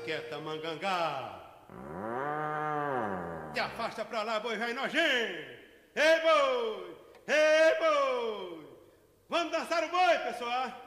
quieta, mangangá. Te afasta pra lá, boi velho nojento. Ei, boi! Ei, boi! Vamos dançar o boi, pessoal!